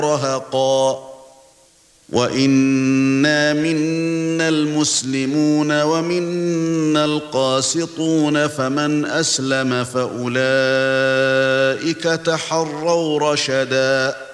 رهقا وَإِنَّا مِنَّا الْمُسْلِمُونَ وَمِنَّا الْقَاسِطُونَ فَمَنْ أَسْلَمَ فَأُولَئِكَ تَحَرَّوْا رَشَدًا